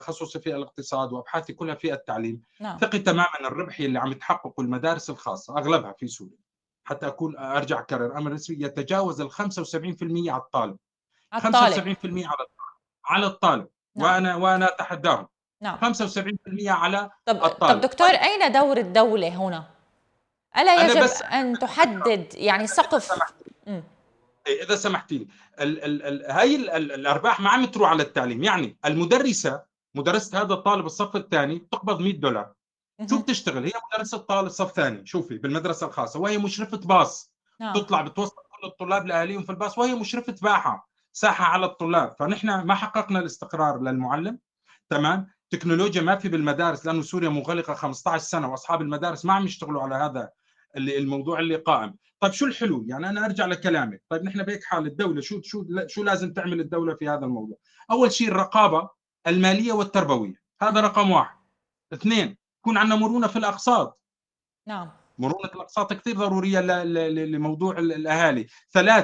تخصصي في الاقتصاد وابحاثي كلها في التعليم. نعم. ثقي تماما الربحيه اللي عم تحققه المدارس الخاصه اغلبها في سوريا، حتى اكون ارجع اكرر امر رسمي، يتجاوز ال 75% على الطالب. على الطالب. 75% على الطالب، نعم. وانا اتحداهم. نعم. 75% على طب الطالب. دكتور، طيب أين دور الدولة هنا؟ ألا انا يجب بس أن أتذكر، تحدد يعني اذا سقف؟ سمحت، مم. اذا سمحتي لي، هاي الارباح ما عم تروح على التعليم. يعني المدرسه، مدرسه هذا الطالب الصف الثاني بتقبض $100. شو مهم. بتشتغل؟ هي مدرسه طالب صف ثاني، شوفي، بالمدرسه الخاصه، وهي مشرفه باص. نعم. تطلع بتوصل كل الطلاب لاهاليهم في الباص، وهي مشرفه ساحه على الطلاب. فنحن ما حققنا الاستقرار للمعلم. تمام. تكنولوجيا ما في بالمدارس، لانه سوريا مغلقه 15 سنه، واصحاب المدارس ما عم يشتغلوا على هذا الموضوع اللي قائم. طيب شو الحلول؟ يعني انا ارجع لكلامي. طيب نحن بهيك حال الدوله شو لازم تعمل الدوله في هذا الموضوع؟ اول شيء الرقابه الماليه والتربويه، هذا مهم. رقم واحد. اثنين، يكون عندنا مرونه في الاقساط. نعم. مرونه الاقساط كثير ضروريه لموضوع الاهالي. ثلاث،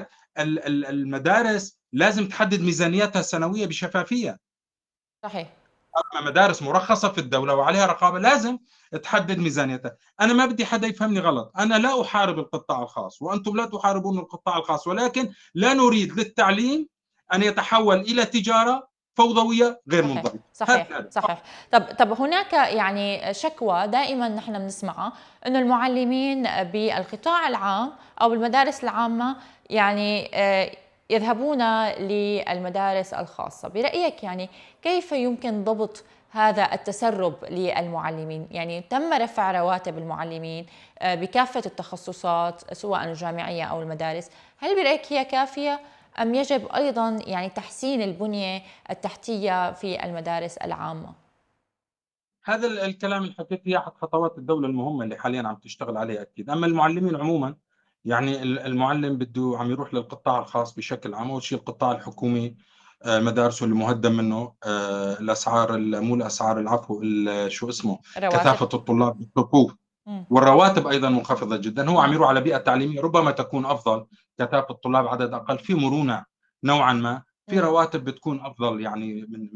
المدارس لازم تحدد ميزانيتها السنويه بشفافيه. صحيح. مدارس مرخصة في الدولة وعليها رقابة لازم تحدد ميزانيتها. أنا ما بدي حدا يفهمني غلط، أنا لا أحارب القطاع الخاص وأنتم لا تحاربون القطاع الخاص، ولكن لا نريد للتعليم أن يتحول إلى تجارة فوضوية غير صحيح. منضبطة. هذا صحيح. هذا صحيح. فقط. طب هناك يعني شكوى دائما نحن بنسمعها، انه المعلمين بالقطاع العام او المدارس العامه يعني يذهبون للمدارس الخاصه. برايك يعني كيف يمكن ضبط هذا التسرب للمعلمين؟ يعني تم رفع رواتب المعلمين بكافه التخصصات سواء الجامعيه او المدارس، هل برايك هي كافيه أم يجب أيضا يعني تحسين البنية التحتية في المدارس العامة؟ هذا الكلام اللي حكيت اياه احد خطوات الدوله المهمه اللي حاليا عم تشتغل عليها اكيد. اما المعلمين عموما، يعني المعلم بده عم يروح للقطاع الخاص بشكل عام. اول شيء القطاع الحكومي، مدارسه اللي مهدم منه، الاسعار مو الاسعار، العفو، شو اسمه، رواتب. كثافه الطلاب بالصفوف، مم. والرواتب ايضا منخفضه جدا. هو عم نعم. يروح على بيئه تعليميه ربما تكون افضل، كثافه الطلاب عدد اقل، في مرونه نوعا ما، في مم. رواتب بتكون افضل، يعني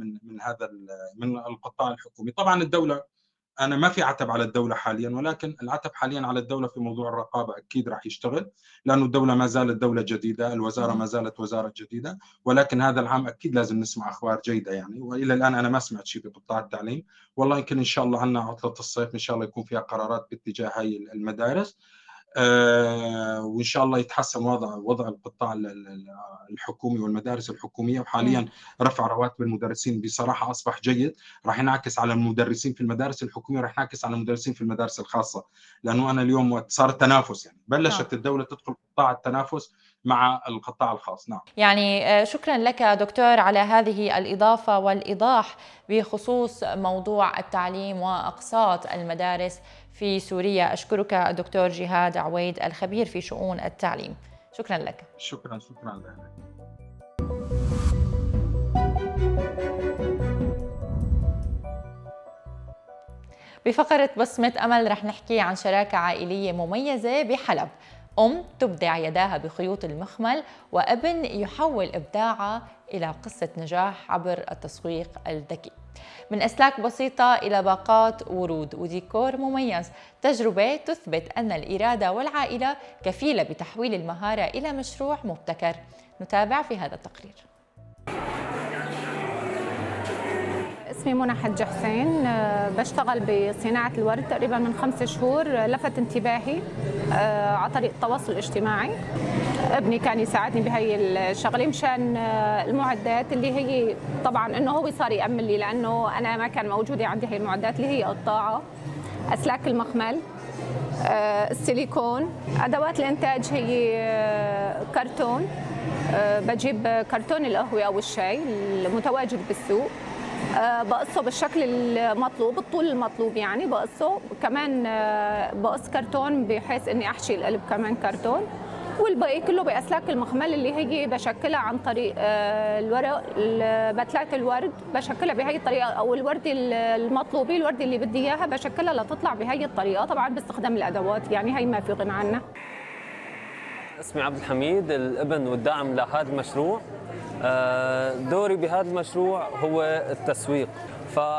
من القطاع الحكومي. طبعا الدوله، انا ما في عتب على الدوله حاليا، ولكن العتب حاليا على الدوله في موضوع الرقابه. اكيد راح يشتغل، لانه الدوله ما زالت دوله جديده، الوزاره مم. ما زالت وزاره جديده. ولكن هذا العام اكيد لازم نسمع اخبار جيده يعني. والى الان انا ما سمعت شيء بقطاع التعليم. والله يمكن ان شاء الله عندنا عطله الصيف، ان شاء الله يكون فيها قرارات باتجاه هاي المدارس. وان شاء الله يتحسن وضع القطاع الحكومي والمدارس الحكوميه. مم. وحاليا رفع رواتب المدرسين بصراحه اصبح جيد، راح ينعكس على المدرسين في المدارس الحكوميه، راح ينعكس على المدرسين في المدارس الخاصه. لانه انا اليوم وقت صار التنافس، يعني نعم. بلشت الدوله تدخل قطاع التنافس مع القطاع الخاص. نعم. يعني شكرا لك دكتور على هذه الإضافة والإيضاح بخصوص موضوع التعليم وأقساط المدارس في سوريا. أشكرك الدكتور جهاد عويد الخبير في شؤون التعليم. شكرا لك. شكرا لك. بفقرة بصمة أمل رح نحكي عن شراكة عائلية مميزة بحلب. أم تبدع يداها بخيوط المخمل، وابن يحول إبداعها إلى قصة نجاح عبر التسويق الذكي. من أسلاك بسيطة إلى باقات ورود وديكور مميز، تجربة تثبت أن الإرادة والعائلة كفيلة بتحويل المهارة إلى مشروع مبتكر. نتابع في هذا التقرير. اسمي منى حج حسين، بشتغل بصناعة الورد تقريبا من 5 شهور. لفت انتباهي على طريق التواصل الاجتماعي، ابني كان يساعدني بهي الشغله مشان المعدات اللي هي طبعا انه هو صار يأمن لي، لانه انا ما كان موجوده عندي هي المعدات اللي هي قطاعه، اسلاك المخمل، السيليكون. ادوات الانتاج هي كرتون، بجيب كرتون القهوه او الشاي المتواجد بالسوق، بقصه بالشكل المطلوب، الطول المطلوب يعني بقصه. كمان بقص كرتون بحيث اني احشي القلب كمان كرتون، والباقي كله باسلاك المخمل اللي هي بشكلها عن طريق الورق، بتلات الورد بشكلها بهي الطريقه، او الورد المطلوبه، الورد اللي بدي اياها بشكلها لتطلع بهي الطريقه، طبعا باستخدام الادوات يعني هي ما في غنى عنها. اسمي عبد الحميد، الابن والداعم لهذا المشروع. دوري بهذا المشروع هو التسويق.